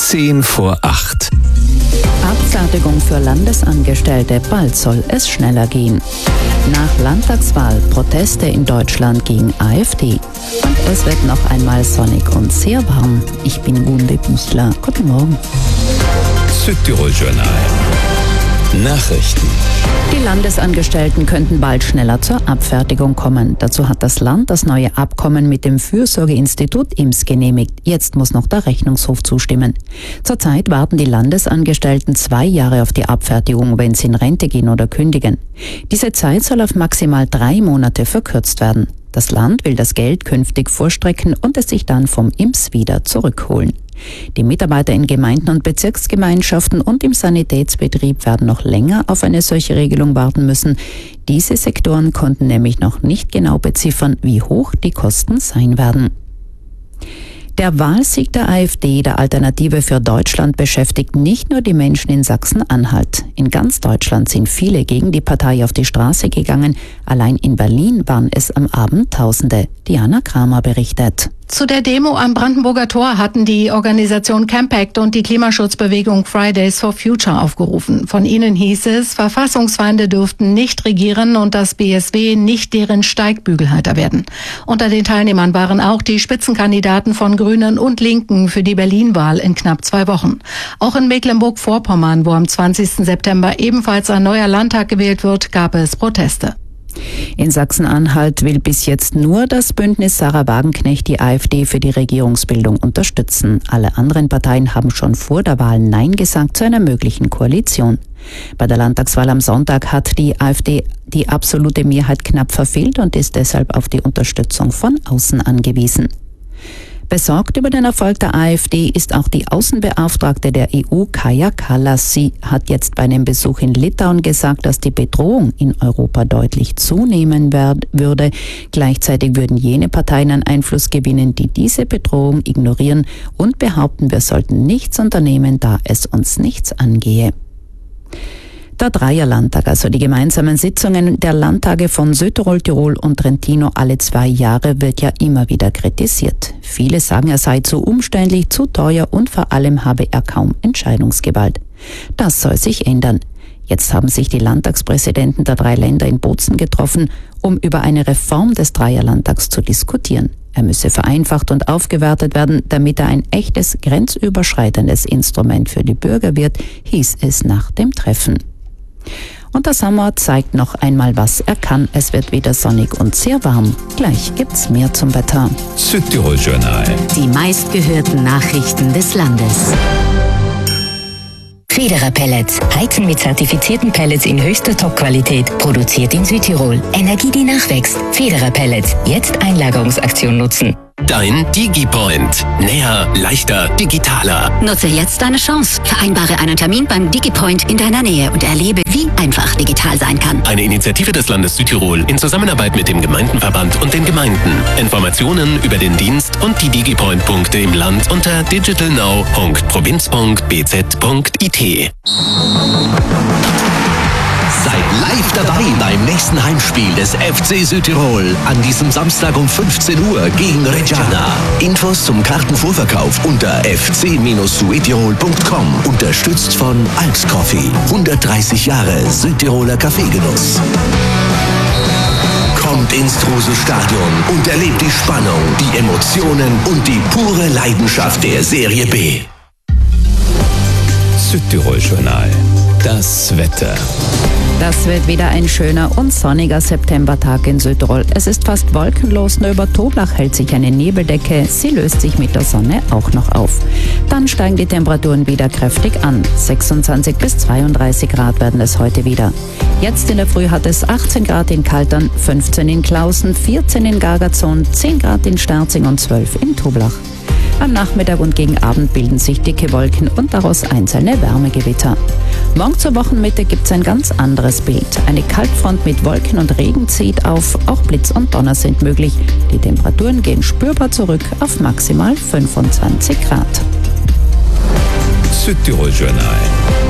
7:10. Abfertigung für Landesangestellte, bald soll es schneller gehen. Nach Landtagswahl Proteste in Deutschland gegen AfD. Und es wird noch einmal sonnig und sehr warm. Ich bin Gunde Bichler. Guten Morgen. Südtirol-Journal. Nachrichten. Die Landesangestellten könnten bald schneller zur Abfertigung kommen. Dazu hat das Land das neue Abkommen mit dem Fürsorgeinstitut IMS genehmigt. Jetzt muss noch der Rechnungshof zustimmen. Zurzeit warten die Landesangestellten 2 Jahre auf die Abfertigung, wenn sie in Rente gehen oder kündigen. Diese Zeit soll auf maximal 3 Monate verkürzt werden. Das Land will das Geld künftig vorstrecken und es sich dann vom IMS wieder zurückholen. Die Mitarbeiter in Gemeinden und Bezirksgemeinschaften und im Sanitätsbetrieb werden noch länger auf eine solche Regelung warten müssen. Diese Sektoren konnten nämlich noch nicht genau beziffern, wie hoch die Kosten sein werden. Der Wahlsieg der AfD, der Alternative für Deutschland, beschäftigt nicht nur die Menschen in Sachsen-Anhalt. In ganz Deutschland sind viele gegen die Partei auf die Straße gegangen. Allein in Berlin waren es am Abend Tausende. Diana Kramer berichtet. Zu der Demo am Brandenburger Tor hatten die Organisation Campact und die Klimaschutzbewegung Fridays for Future aufgerufen. Von ihnen hieß es, Verfassungsfeinde dürften nicht regieren und das BSW nicht deren Steigbügelhalter werden. Unter den Teilnehmern waren auch die Spitzenkandidaten von Grünen und Linken für die Berlin-Wahl in knapp 2 Wochen. Auch in Mecklenburg-Vorpommern, wo am 20. September ebenfalls ein neuer Landtag gewählt wird, gab es Proteste. In Sachsen-Anhalt will bis jetzt nur das Bündnis Sarah Wagenknecht die AfD für die Regierungsbildung unterstützen. Alle anderen Parteien haben schon vor der Wahl Nein gesagt zu einer möglichen Koalition. Bei der Landtagswahl am Sonntag hat die AfD die absolute Mehrheit knapp verfehlt und ist deshalb auf die Unterstützung von außen angewiesen. Besorgt über den Erfolg der AfD ist auch die Außenbeauftragte der EU, Kaja Kallas. Sie hat jetzt bei einem Besuch in Litauen gesagt, dass die Bedrohung in Europa deutlich zunehmen würde. Gleichzeitig würden jene Parteien an Einfluss gewinnen, die diese Bedrohung ignorieren und behaupten, wir sollten nichts unternehmen, da es uns nichts angehe. Der Dreierlandtag, also die gemeinsamen Sitzungen der Landtage von Südtirol, Tirol und Trentino alle 2 Jahre, wird ja immer wieder kritisiert. Viele sagen, er sei zu umständlich, zu teuer und vor allem habe er kaum Entscheidungsgewalt. Das soll sich ändern. Jetzt haben sich die Landtagspräsidenten der 3 Länder in Bozen getroffen, um über eine Reform des Dreierlandtags zu diskutieren. Er müsse vereinfacht und aufgewertet werden, damit er ein echtes, grenzüberschreitendes Instrument für die Bürger wird, hieß es nach dem Treffen. Und der Sommer zeigt noch einmal, was er kann. Es wird wieder sonnig und sehr warm. Gleich gibt's mehr zum Wetter. Südtirol-Journal. Die meistgehörten Nachrichten des Landes. Federer Pellets. Heizen mit zertifizierten Pellets in höchster Top-Qualität. Produziert in Südtirol. Energie, die nachwächst. Federer Pellets. Jetzt Einlagerungsaktion nutzen. Dein DigiPoint. Näher, leichter, digitaler. Nutze jetzt deine Chance. Vereinbare einen Termin beim DigiPoint in deiner Nähe und erlebe, wie einfach digital sein kann. Eine Initiative des Landes Südtirol in Zusammenarbeit mit dem Gemeindenverband und den Gemeinden. Informationen über den Dienst und die DigiPoint-Punkte im Land unter digitalnow.provinz.bz.it. Seid live dabei beim nächsten Heimspiel des FC Südtirol an diesem Samstag um 15 Uhr gegen Reggiana. Infos zum Kartenvorverkauf unter fc-südtirol.com. Unterstützt von Alps Coffee. 130 Jahre Südtiroler Kaffeegenuss. Kommt ins Trose-Stadion und erlebt die Spannung, die Emotionen und die pure Leidenschaft der Serie B. Südtirol-Journal. Das Wetter. Das wird wieder ein schöner und sonniger Septembertag in Südtirol. Es ist fast wolkenlos, nur über Toblach hält sich eine Nebeldecke. Sie löst sich mit der Sonne auch noch auf. Dann steigen die Temperaturen wieder kräftig an. 26 bis 32 Grad werden es heute wieder. Jetzt in der Früh hat es 18 Grad in Kaltern, 15 in Klausen, 14 in Gargazon, 10 Grad in Sterzing und 12 in Toblach. Am Nachmittag und gegen Abend bilden sich dicke Wolken und daraus einzelne Wärmegewitter. Morgen zur Wochenmitte gibt es ein ganz anderes Bild. Eine Kaltfront mit Wolken und Regen zieht auf, auch Blitz und Donner sind möglich. Die Temperaturen gehen spürbar zurück auf maximal 25 Grad. Südtirol-Journal.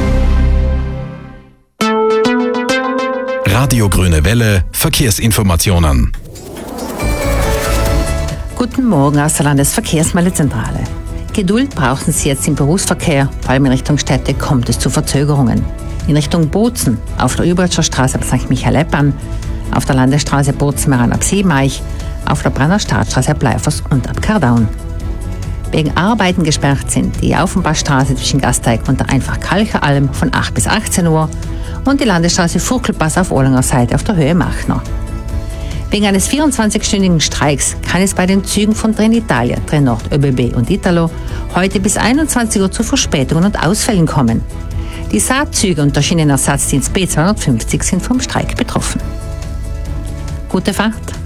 Radio Grüne Welle, Verkehrsinformationen. Guten Morgen aus der Landesverkehrsmeldezentrale. Geduld brauchen Sie jetzt im Berufsverkehr. Vor allem in Richtung Städte kommt es zu Verzögerungen. In Richtung Bozen, auf der Übertscher Straße ab St. Michael-Eppern, auf der Landesstraße Bozen-Meran ab Siebeneich, auf der Brenner Startstraße ab Bleifers und ab Kardaun. Wegen Arbeiten gesperrt sind die Aufenbachstraße zwischen Gasteig und der Einfach-Kalcher-Alm von 8 bis 18 Uhr und die Landesstraße Furkelpass auf Ohlinger Seite auf der Höhe Machner. Wegen eines 24-stündigen Streiks kann es bei den Zügen von Trenitalia, Trenord, ÖBB und Italo heute bis 21 Uhr zu Verspätungen und Ausfällen kommen. Die Saatzüge und der Schienenersatzdienst B250 sind vom Streik betroffen. Gute Fahrt!